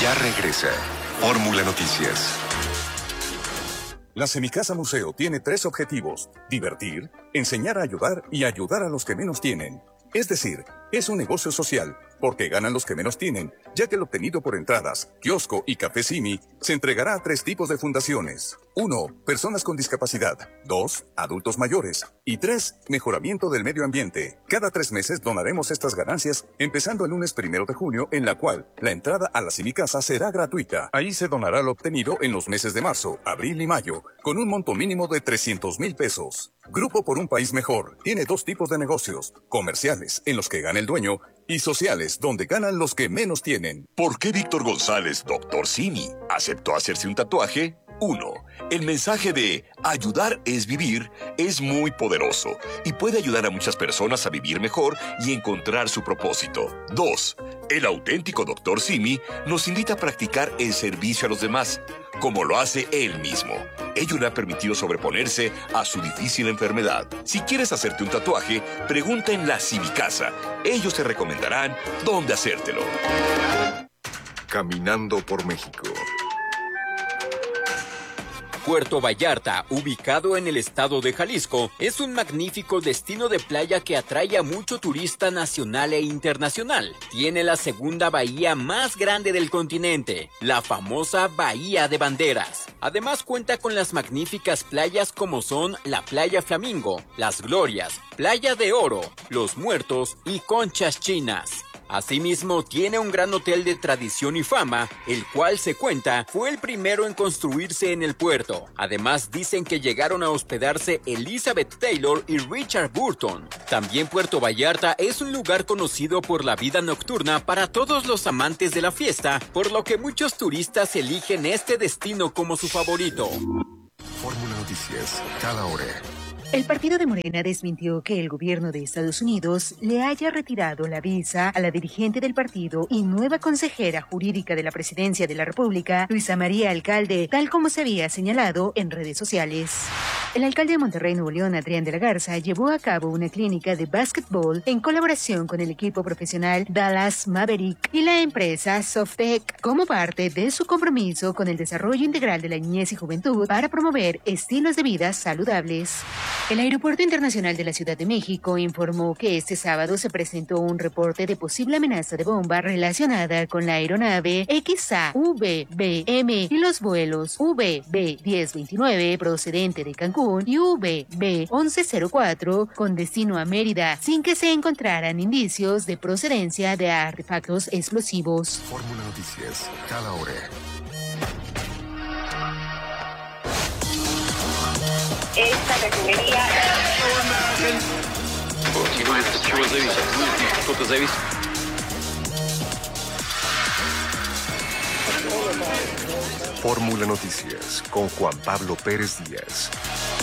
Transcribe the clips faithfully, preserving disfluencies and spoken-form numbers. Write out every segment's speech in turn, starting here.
Ya regresa Fórmula Noticias. La Semicasa Museo tiene tres objetivos: divertir, enseñar a ayudar y ayudar a los que menos tienen. Es decir, es un negocio social, porque ganan los que menos tienen, ya que el obtenido por entradas, kiosco y café Simi se entregará a tres tipos de fundaciones. Uno, personas con discapacidad. Dos, adultos mayores. Y tres, mejoramiento del medio ambiente. Cada tres meses donaremos estas ganancias, empezando el lunes primero de junio, en la cual la entrada a la Semicasa será gratuita. Ahí se donará lo obtenido en los meses de marzo, abril y mayo, con un monto mínimo de trescientos mil pesos. Grupo por un País Mejor tiene dos tipos de negocios: comerciales, en los que gana el dueño, y sociales, donde ganan los que menos tienen. ¿Por qué Víctor González, doctor Simi, aceptó hacerse un tatuaje? Uno, el mensaje de ayudar es vivir es muy poderoso y puede ayudar a muchas personas a vivir mejor y encontrar su propósito. Dos, el auténtico doctor Simi nos invita a practicar el servicio a los demás, como lo hace él mismo. Ello le ha permitido sobreponerse a su difícil enfermedad. Si quieres hacerte un tatuaje, pregunta en la Semicasa. Ellos te recomendarán dónde hacértelo. Caminando por México. Puerto Vallarta, ubicado en el estado de Jalisco, es un magnífico destino de playa que atrae a mucho turista nacional e internacional. Tiene la segunda bahía más grande del continente, la famosa Bahía de Banderas. Además cuenta con las magníficas playas como son la Playa Flamingo, Las Glorias, Playa de Oro, Los Muertos y Conchas Chinas. Asimismo, tiene un gran hotel de tradición y fama, el cual se cuenta fue el primero en construirse en el puerto. Además, dicen que llegaron a hospedarse Elizabeth Taylor y Richard Burton. También Puerto Vallarta es un lugar conocido por la vida nocturna para todos los amantes de la fiesta, por lo que muchos turistas eligen este destino como su favorito. Fórmula Noticias, cada hora. El partido de Morena desmintió que el gobierno de Estados Unidos le haya retirado la visa a la dirigente del partido y nueva consejera jurídica de la Presidencia de la República, Luisa María Alcalde, tal como se había señalado en redes sociales. El alcalde de Monterrey, Nuevo León, Adrián de la Garza, llevó a cabo una clínica de básquetbol en colaboración con el equipo profesional Dallas Maverick y la empresa Softec, como parte de su compromiso con el desarrollo integral de la niñez y juventud para promover estilos de vida saludables. El Aeropuerto Internacional de la Ciudad de México informó que este sábado se presentó un reporte de posible amenaza de bomba relacionada con la aeronave X A V B M y los vuelos V B diez veintinueve procedente de Cancún y V B once cero cuatro con destino a Mérida, sin que se encontraran indicios de procedencia de artefactos explosivos. Fórmula Noticias, cada hora. Esta refinería. Fórmula Noticias con Juan Pablo Pérez Díaz.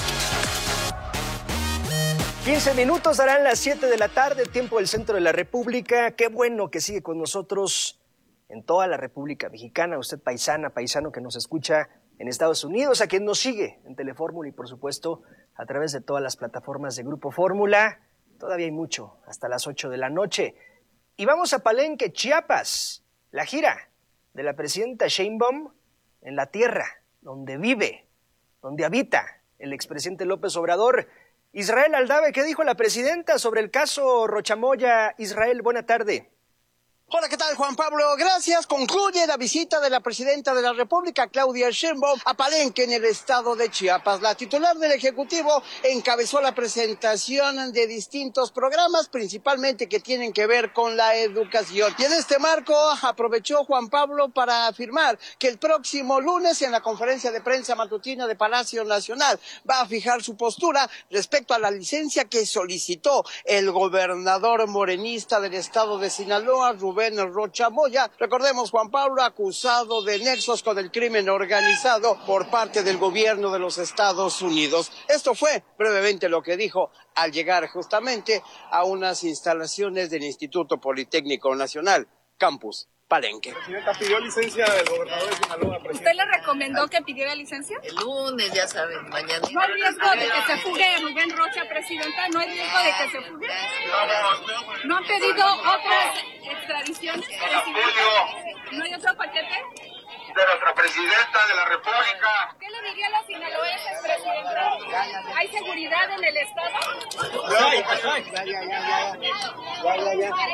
quince minutos darán las siete de la tarde, tiempo del centro de la República. Qué bueno que sigue con nosotros en toda la República Mexicana. Usted paisana, paisano que nos escucha en Estados Unidos, a quien nos sigue en Telefórmula y por supuesto a través de todas las plataformas de Grupo Fórmula. Todavía hay mucho, hasta las ocho de la noche. Y vamos a Palenque, Chiapas, la gira de la presidenta Sheinbaum en la tierra donde vive, donde habita el expresidente López Obrador. Israel Aldave, ¿qué dijo la presidenta sobre el caso Rochamoya? Israel, buena tarde. Hola, ¿qué tal, Juan Pablo? Gracias. Concluye la visita de la presidenta de la República, Claudia Sheinbaum, a Palenque, en el estado de Chiapas. La titular del Ejecutivo encabezó la presentación de distintos programas, principalmente que tienen que ver con la educación. Y en este marco aprovechó Juan Pablo para afirmar que el próximo lunes, en la conferencia de prensa matutina de Palacio Nacional, va a fijar su postura respecto a la licencia que solicitó el gobernador morenista del estado de Sinaloa, Rubén Rochamoya. Recordemos, Juan Pablo, acusado de nexos con el crimen organizado por parte del gobierno de los Estados Unidos. Esto fue brevemente lo que dijo al llegar justamente a unas instalaciones del Instituto Politécnico Nacional, Campus Palenque. Presidenta, ¿pidió licencia del gobernador de Sinaloa? ¿Usted le recomendó que pidiera licencia? El lunes, ya saben, mañana. ¿No hay riesgo de que se fugue Rubén Rocha, presidenta? ¿No hay riesgo de que se fugue? ¿No han pedido otras extradiciones, presidenta? ¿No hay otro paquete? ¿Hay seguridad en el estado? Ya, ya, ya, ya, ya, ya,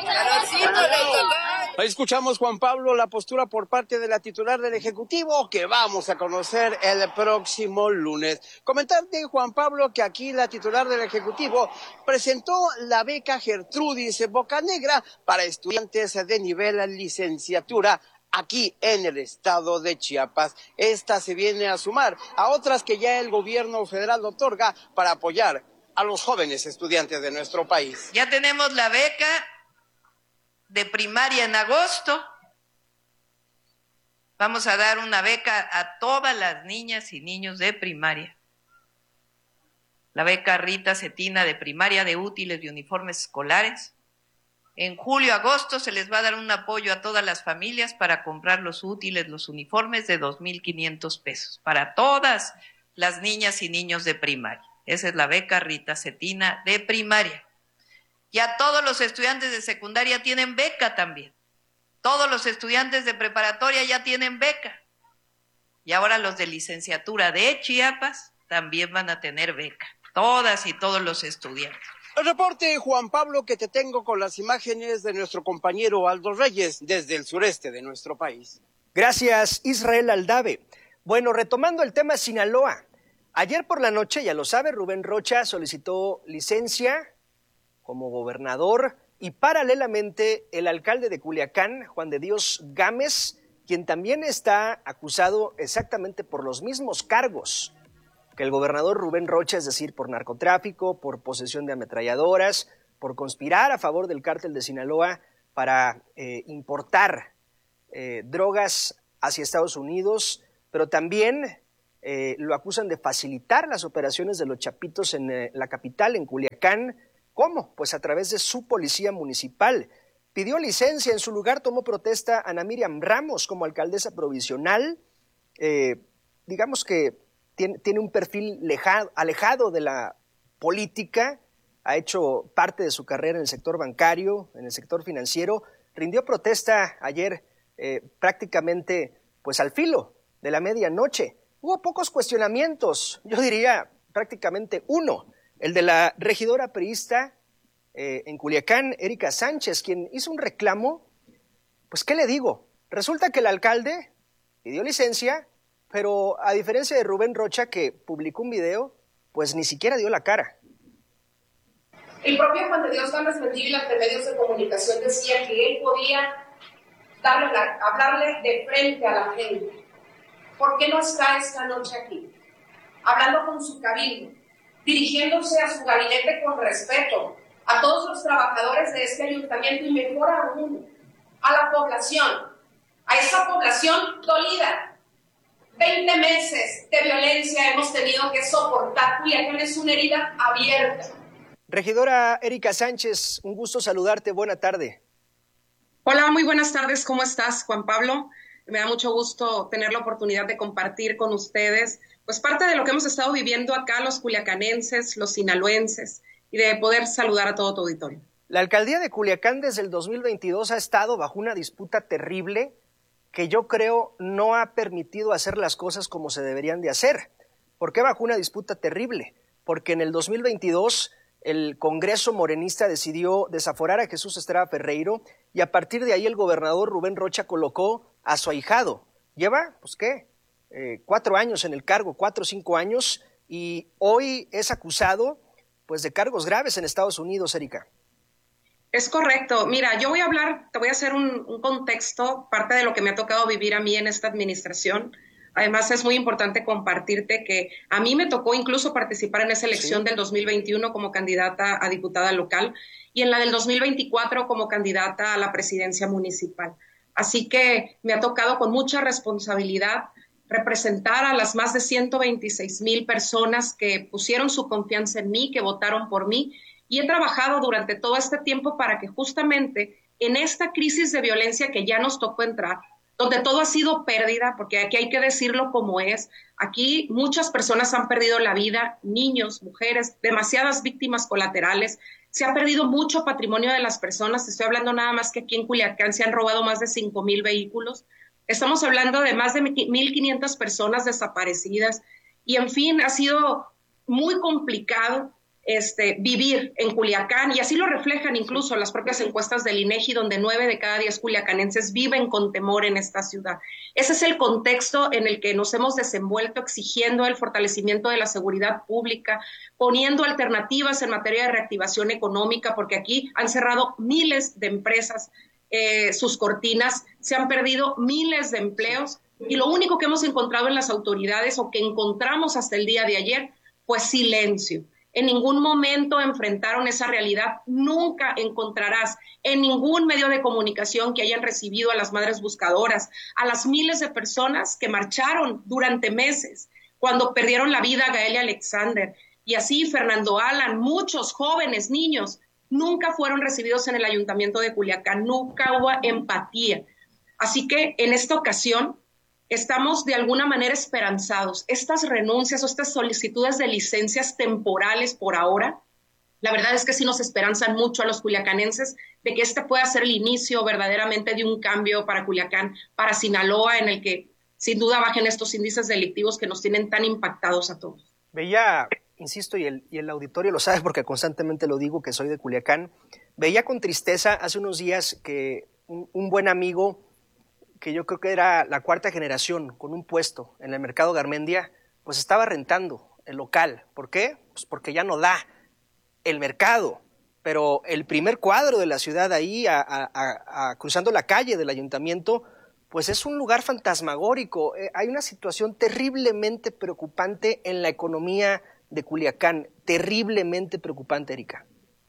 ya. Ahí escuchamos, Juan Pablo, la postura por parte de la titular del Ejecutivo que vamos a conocer el próximo lunes. Comentarte, Juan Pablo, que aquí la titular del Ejecutivo presentó la beca Gertrudis Bocanegra para estudiantes de nivel licenciatura aquí en el estado de Chiapas. Esta se viene a sumar a otras que ya el gobierno federal otorga para apoyar a los jóvenes estudiantes de nuestro país. Ya tenemos la beca de primaria en agosto. Vamos a dar una beca a todas las niñas y niños de primaria. La beca Rita Cetina de primaria de útiles y uniformes escolares. En julio, agosto se les va a dar un apoyo a todas las familias para comprar los útiles, los uniformes de dos mil quinientos pesos para todas las niñas y niños de primaria. Esa es la beca Rita Cetina de primaria. Ya todos los estudiantes de secundaria tienen beca también. Todos los estudiantes de preparatoria ya tienen beca. Y ahora los de licenciatura de Chiapas también van a tener beca. Todas y todos los estudiantes. El reporte, Juan Pablo, que te tengo con las imágenes de nuestro compañero Aldo Reyes desde el sureste de nuestro país. Gracias, Israel Aldave. Bueno, retomando el tema Sinaloa. Ayer por la noche, ya lo sabe, Rubén Rocha solicitó licencia como gobernador y paralelamente el alcalde de Culiacán, Juan de Dios Gámez, quien también está acusado exactamente por los mismos cargos que el gobernador Rubén Rocha, es decir, por narcotráfico, por posesión de ametralladoras, por conspirar a favor del cártel de Sinaloa para eh, importar eh, drogas hacia Estados Unidos, pero también eh, lo acusan de facilitar las operaciones de los Chapitos en eh, la capital, en Culiacán. ¿Cómo? Pues a través de su policía municipal. Pidió licencia, en su lugar tomó protesta Ana Miriam Ramos como alcaldesa provisional, eh, digamos que Tiene, tiene un perfil lejado, alejado de la política, ha hecho parte de su carrera en el sector bancario, en el sector financiero, rindió protesta ayer eh, prácticamente pues al filo de la medianoche. Hubo pocos cuestionamientos, yo diría prácticamente uno, el de la regidora priista eh, en Culiacán, Erika Sánchez, quien hizo un reclamo. Pues, ¿qué le digo? Resulta que el alcalde pidió licencia, pero a diferencia de Rubén Rocha, que publicó un video, pues ni siquiera dio la cara. El propio Juan de Dios Gámez Mendívil ante medios de comunicación decía que él podía darle la, hablarle de frente a la gente. ¿Por qué no está esta noche aquí? Hablando con su cabildo, dirigiéndose a su gabinete con respeto, a todos los trabajadores de este ayuntamiento y mejor aún, a la población, a esa población dolida. veinte meses de violencia hemos tenido que soportar. Culiacán es una herida abierta. Regidora Erika Sánchez, un gusto saludarte. Buena tarde. Hola, muy buenas tardes. ¿Cómo estás, Juan Pablo? Me da mucho gusto tener la oportunidad de compartir con ustedes pues parte de lo que hemos estado viviendo acá los culiacanenses, los sinaloenses, y de poder saludar a todo tu auditorio. La alcaldía de Culiacán desde el dos mil veintidós ha estado bajo una disputa terrible que yo creo no ha permitido hacer las cosas como se deberían de hacer. ¿Por qué bajo una disputa terrible? Porque en el dos mil veintidós el Congreso morenista decidió desaforar a Jesús Estrada Ferreiro y a partir de ahí el gobernador Rubén Rocha colocó a su ahijado. Lleva, pues qué, eh, cuatro años en el cargo, cuatro o cinco años, y hoy es acusado pues de cargos graves en Estados Unidos, Erika. Es correcto. Mira, yo voy a hablar, te voy a hacer un, un contexto, parte de lo que me ha tocado vivir a mí en esta administración. Además, es muy importante compartirte que a mí me tocó incluso participar en esa elección sí. del dos mil veintiuno como candidata a diputada local y en la del dos mil veinticuatro como candidata a la presidencia municipal. Así que me ha tocado con mucha responsabilidad representar a las más de ciento veintiséis mil personas que pusieron su confianza en mí, que votaron por mí. Y he trabajado durante todo este tiempo para que justamente en esta crisis de violencia que ya nos tocó entrar, donde todo ha sido pérdida, porque aquí hay que decirlo como es, aquí muchas personas han perdido la vida, niños, mujeres, demasiadas víctimas colaterales, se ha perdido mucho patrimonio de las personas, estoy hablando nada más que aquí en Culiacán se han robado más de cinco mil vehículos, estamos hablando de más de mil quinientas personas desaparecidas, y en fin, ha sido muy complicado Este, vivir en Culiacán, y así lo reflejan incluso las propias encuestas del INEGI, donde nueve de cada diez culiacanenses viven con temor en esta ciudad. Ese es el contexto en el que nos hemos desenvuelto, exigiendo el fortalecimiento de la seguridad pública, poniendo alternativas en materia de reactivación económica, porque aquí han cerrado miles de empresas eh, sus cortinas, se han perdido miles de empleos, y lo único que hemos encontrado en las autoridades, o que encontramos hasta el día de ayer, pues silencio. En ningún momento enfrentaron esa realidad. Nunca encontrarás en ningún medio de comunicación que hayan recibido a las madres buscadoras, a las miles de personas que marcharon durante meses, cuando perdieron la vida Gael y Alexander, y así Fernando Alan, muchos jóvenes, niños, nunca fueron recibidos en el Ayuntamiento de Culiacán, nunca hubo empatía. Así que en esta ocasión estamos de alguna manera esperanzados. Estas renuncias o estas solicitudes de licencias temporales por ahora, la verdad es que sí nos esperanzan mucho a los culiacanenses de que este pueda ser el inicio verdaderamente de un cambio para Culiacán, para Sinaloa, en el que sin duda bajen estos índices delictivos que nos tienen tan impactados a todos. Veía, insisto, y el, y el auditorio lo sabe porque constantemente lo digo, que soy de Culiacán, veía con tristeza hace unos días que un, un buen amigo, que yo creo que era la cuarta generación, con un puesto en el mercado Garmendia, pues estaba rentando el local. ¿Por qué? Pues porque ya no da el mercado, pero el primer cuadro de la ciudad ahí, a, a, a, cruzando la calle del ayuntamiento, pues es un lugar fantasmagórico. Eh, hay una situación terriblemente preocupante en la economía de Culiacán, terriblemente preocupante, Erika.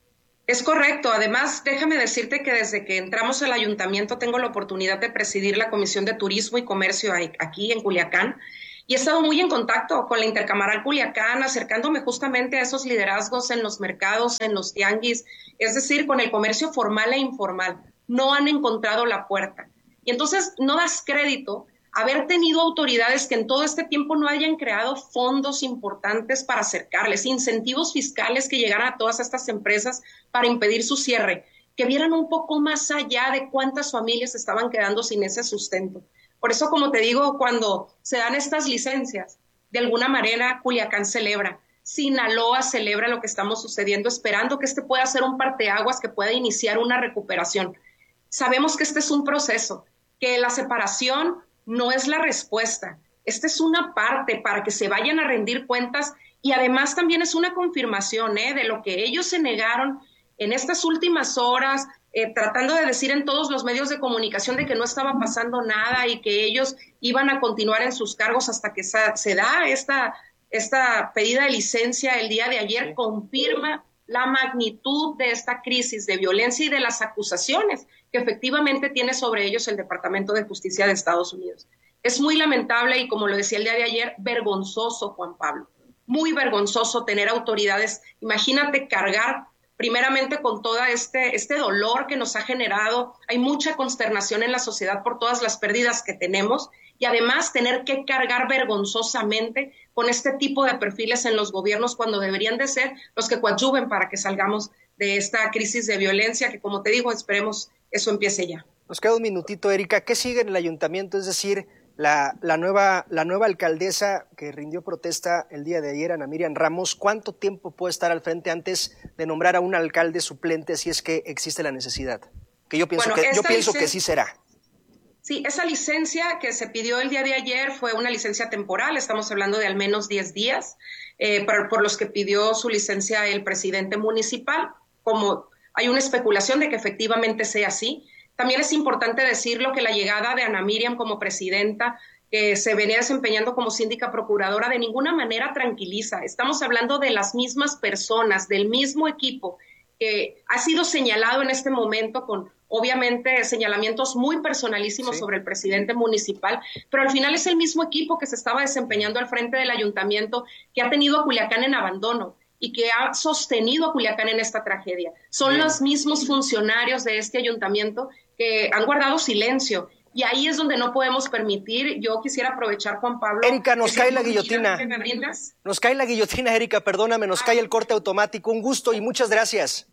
Es correcto. Además, déjame decirte que desde que entramos al ayuntamiento tengo la oportunidad de presidir la Comisión de Turismo y Comercio aquí en Culiacán, y he estado muy en contacto con la Intercamaral Culiacán, acercándome justamente a esos liderazgos en los mercados, en los tianguis, es decir, con el comercio formal e informal. No han encontrado la puerta. Y entonces no das crédito haber tenido autoridades que en todo este tiempo no hayan creado fondos importantes para acercarles, incentivos fiscales que llegaran a todas estas empresas para impedir su cierre, que vieran un poco más allá de cuántas familias estaban quedando sin ese sustento. Por eso, como te digo, cuando se dan estas licencias, de alguna manera Culiacán celebra, Sinaloa celebra lo que estamos sucediendo, esperando que este pueda ser un parteaguas que pueda iniciar una recuperación. Sabemos que este es un proceso, que la separación no es la respuesta. Esta es una parte para que se vayan a rendir cuentas, y además también es una confirmación ¿eh? de lo que ellos se negaron en estas últimas horas, eh, tratando de decir en todos los medios de comunicación de que no estaba pasando nada y que ellos iban a continuar en sus cargos hasta que se, se da esta, esta pedida de licencia el día de ayer. Confirma la magnitud de esta crisis de violencia y de las acusaciones que efectivamente tiene sobre ellos el Departamento de Justicia de Estados Unidos. Es muy lamentable y, como lo decía el día de ayer, vergonzoso, Juan Pablo, muy vergonzoso tener autoridades. Imagínate cargar primeramente con todo este, este dolor que nos ha generado. Hay mucha consternación en la sociedad por todas las pérdidas que tenemos, y además tener que cargar vergonzosamente con este tipo de perfiles en los gobiernos, cuando deberían de ser los que coadyuven para que salgamos de esta crisis de violencia que, como te digo, esperemos eso empiece ya. Nos queda un minutito, Erika. ¿Qué sigue en el ayuntamiento? Es decir, la, la, nueva, la nueva alcaldesa que rindió protesta el día de ayer, Ana Miriam Ramos, ¿cuánto tiempo puede estar al frente antes de nombrar a un alcalde suplente si es que existe la necesidad? Que yo pienso, bueno, que, yo pienso que sí será. Sí, esa licencia que se pidió el día de ayer fue una licencia temporal, estamos hablando de al menos diez días, eh, por, por los que pidió su licencia el presidente municipal. Como hay una especulación de que efectivamente sea así, también es importante decirlo que la llegada de Ana Miriam como presidenta, que se venía desempeñando como síndica procuradora, de ninguna manera tranquiliza. Estamos hablando de las mismas personas, del mismo equipo, que ha sido señalado en este momento con, obviamente, señalamientos muy personalísimos sí. sobre el presidente municipal, pero al final es el mismo equipo que se estaba desempeñando al frente del ayuntamiento, que ha tenido a Culiacán en abandono y que ha sostenido a Culiacán en esta tragedia. Son Bien. los mismos funcionarios de este ayuntamiento que han guardado silencio, y ahí es donde no podemos permitir. Yo quisiera aprovechar, Juan Pablo. Erika, nos cae la guillotina. Nos cae la guillotina, Erika, perdóname, nos ah. cae el corte automático. Un gusto y muchas gracias.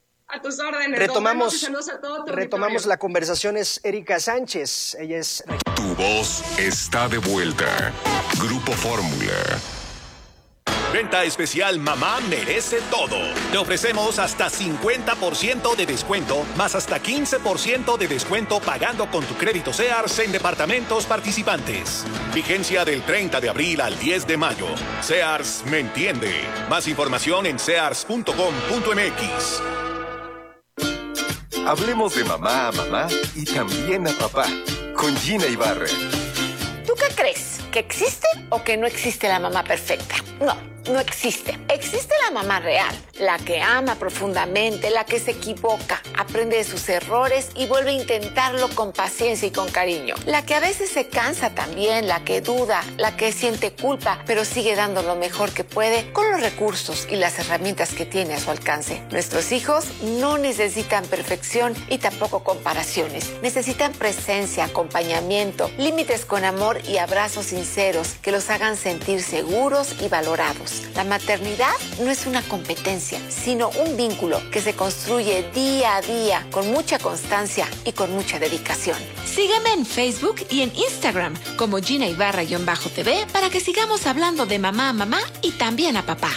A tus órdenes. Retomamos, a todo retomamos la conversación. Es Erika Sánchez. Ella es... Tu voz está de vuelta. Grupo Fórmula. Venta especial Mamá merece todo. Te ofrecemos hasta cincuenta por ciento de descuento, más hasta quince por ciento de descuento pagando con tu crédito Sears en departamentos participantes. Vigencia del treinta de abril al diez de mayo. Sears me entiende. Más información en sears punto com punto m x. Hablemos de mamá a mamá y también a papá, con Gina Ibarra. ¿Tú qué crees? ¿Que existe o que no existe la mamá perfecta? No, no existe. Existe la mamá real, la que ama profundamente, la que se equivoca, aprende de sus errores y vuelve a intentarlo con paciencia y con cariño. La que a veces se cansa también, la que duda, la que siente culpa, pero sigue dando lo mejor que puede con los recursos y las herramientas que tiene a su alcance. Nuestros hijos no necesitan perfección y tampoco comparaciones. Necesitan presencia, acompañamiento, límites con amor y abrazos sinceros que los hagan sentir seguros y valorados. La maternidad no es una competencia, sino un vínculo que se construye día a día con mucha constancia y con mucha dedicación. Sígueme en Facebook y en Instagram como Gina Ibarra-T V para que sigamos hablando de mamá a mamá y también a papá.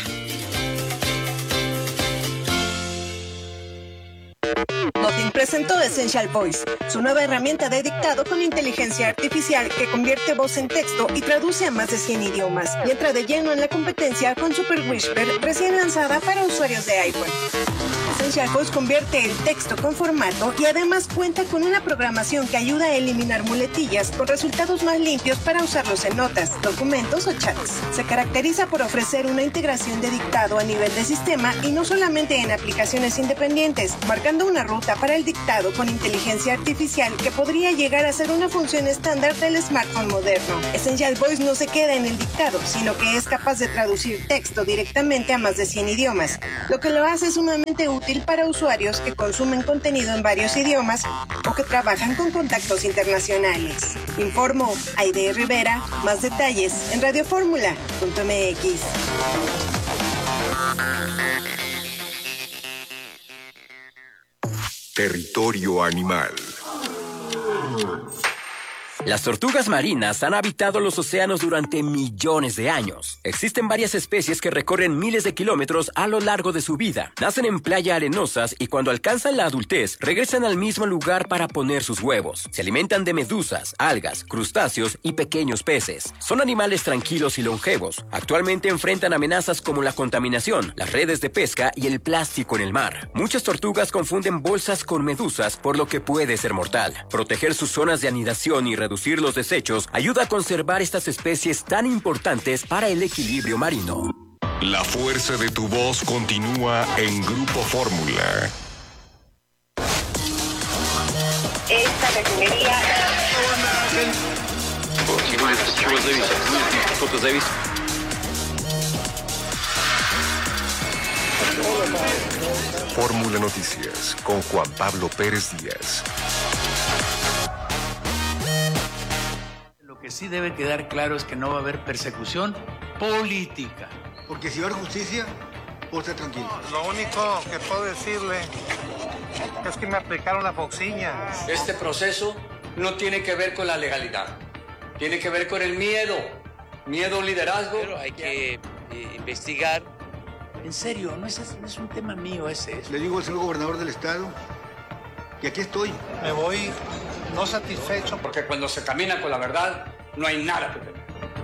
Nothing presentó Essential Voice, su nueva herramienta de dictado con inteligencia artificial que convierte voz en texto y traduce a más de cien idiomas. Y entra de lleno en la competencia con Super Whisper, recién lanzada para usuarios de iPhone. Essential Voice convierte el texto con formato y además cuenta con una programación que ayuda a eliminar muletillas con resultados más limpios para usarlos en notas, documentos o chats. Se caracteriza por ofrecer una integración de dictado a nivel de sistema y no solamente en aplicaciones independientes, marcando una ruta para el dictado con inteligencia artificial que podría llegar a ser una función estándar del smartphone moderno. Essential Voice no se queda en el dictado, sino que es capaz de traducir texto directamente a más de cien idiomas, lo que lo hace sumamente útil para usuarios que consumen contenido en varios idiomas o que trabajan con contactos internacionales. Informó Aide Rivera. Más detalles en radio fórmula punto m x. Territorio animal. Las tortugas marinas han habitado los océanos durante millones de años. Existen varias especies que recorren miles de kilómetros a lo largo de su vida. Nacen en playas arenosas y cuando alcanzan la adultez, regresan al mismo lugar para poner sus huevos. Se alimentan de medusas, algas, crustáceos y pequeños peces. Son animales tranquilos y longevos. Actualmente enfrentan amenazas como la contaminación, las redes de pesca y el plástico en el mar. Muchas tortugas confunden bolsas con medusas, por lo que puede ser mortal. Proteger sus zonas de anidación y reducir Reducir los desechos ayuda a conservar estas especies tan importantes para el equilibrio marino. La fuerza de tu voz continúa en Grupo Fórmula. Esta refinería... Fórmula Noticias con Juan Pablo Pérez Díaz. Lo que sí debe quedar claro es que no va a haber persecución política. Porque si va a haber justicia, puedo estar tranquilo. Lo único que puedo decirle es que me aplicaron la foxiña. Este proceso no tiene que ver con la legalidad, tiene que ver con el miedo, miedo a un liderazgo. Pero hay que eh, investigar. En serio, no es, no es un tema mío ese. Es... Le digo al señor gobernador del estado que aquí estoy. Me voy no satisfecho. Porque cuando se camina con la verdad, no hay nada que temer.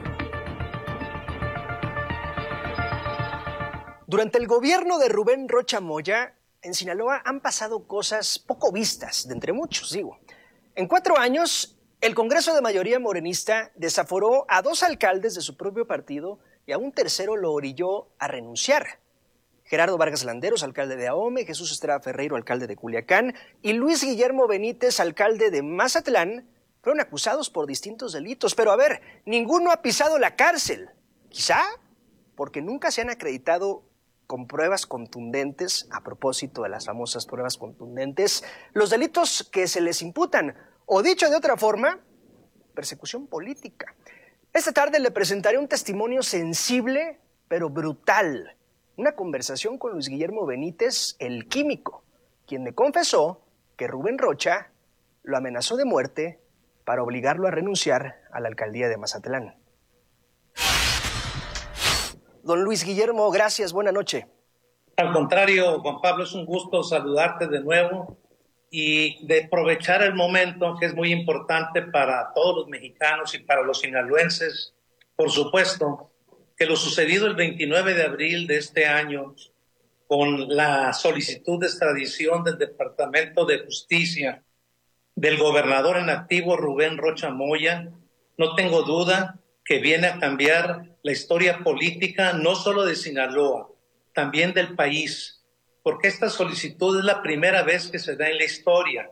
Durante el gobierno de Rubén Rocha Moya, en Sinaloa han pasado cosas poco vistas, de entre muchos, digo. En cuatro años, el Congreso de mayoría morenista desaforó a dos alcaldes de su propio partido y a un tercero lo orilló a renunciar. Gerardo Vargas Landeros, alcalde de Ahome, Jesús Estrada Ferreiro, alcalde de Culiacán, y Luis Guillermo Benítez, alcalde de Mazatlán, fueron acusados por distintos delitos. Pero a ver, ninguno ha pisado la cárcel. Quizá porque nunca se han acreditado con pruebas contundentes, a propósito de las famosas pruebas contundentes, los delitos que se les imputan, o dicho de otra forma, persecución política. Esta tarde le presentaré un testimonio sensible, pero brutal. Una conversación con Luis Guillermo Benítez, el químico, quien me confesó que Rubén Rocha lo amenazó de muerte para obligarlo a renunciar a la alcaldía de Mazatlán. Don Luis Guillermo, gracias, buena noche. Al contrario, Juan Pablo, es un gusto saludarte de nuevo y de aprovechar el momento que es muy importante para todos los mexicanos y para los sinaloenses. Por supuesto, que lo sucedido el veintinueve de abril de este año con la solicitud de extradición del Departamento de Justicia del gobernador en activo Rubén Rocha Moya, no tengo duda que viene a cambiar la historia política no solo de Sinaloa, también del país, porque esta solicitud es la primera vez que se da en la historia.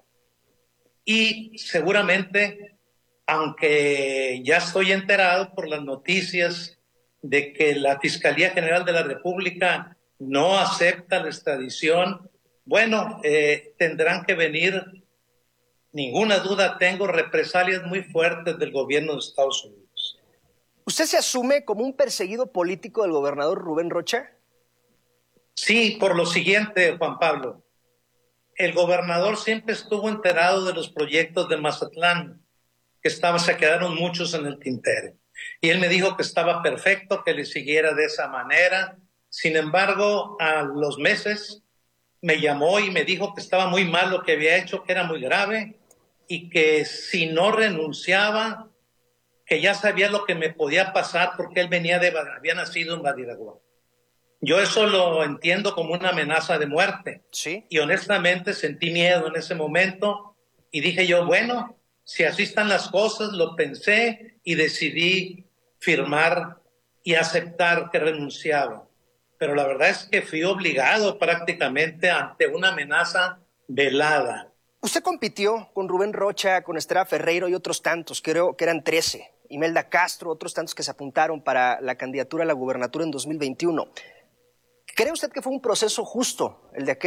Y seguramente, aunque ya estoy enterado por las noticias de que la Fiscalía General de la República no acepta la extradición, bueno, eh, tendrán que venir, ninguna duda tengo, represalias muy fuertes del gobierno de Estados Unidos. ¿Usted se asume como un perseguido político del gobernador Rubén Rocha? Sí, por lo siguiente, Juan Pablo. El gobernador siempre estuvo enterado de los proyectos de Mazatlán, que estaban, se quedaron muchos en el tintero. Y él me dijo que estaba perfecto, que le siguiera de esa manera. Sin embargo, a los meses me llamó y me dijo que estaba muy mal lo que había hecho, que era muy grave y que si no renunciaba, que ya sabía lo que me podía pasar porque él venía de, había nacido en Badiraguato. Yo eso lo entiendo como una amenaza de muerte. Sí. Y honestamente sentí miedo en ese momento y dije yo, bueno, si así están las cosas, lo pensé y decidí firmar y aceptar que renunciaba. Pero la verdad es que fui obligado prácticamente ante una amenaza velada. Usted compitió con Rubén Rocha, con Estrada Ferreiro y otros tantos, creo que eran trece. Imelda Castro, otros tantos que se apuntaron para la candidatura a la gubernatura en dos mil veintiuno. ¿Cree usted que fue un proceso justo el de aquel